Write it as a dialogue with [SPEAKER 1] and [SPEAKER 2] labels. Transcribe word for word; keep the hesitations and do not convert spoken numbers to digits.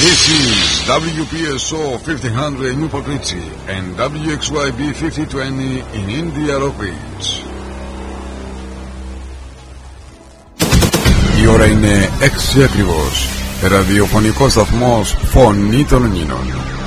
[SPEAKER 1] This is W P S O fifteen hundred in Newport Richie and W X Y B fifty twenty in India Rock Beach. Η ώρα είναι έξι ακριβώς. Ραδιοφωνικός σταθμός Φωνή των Ελλήνων.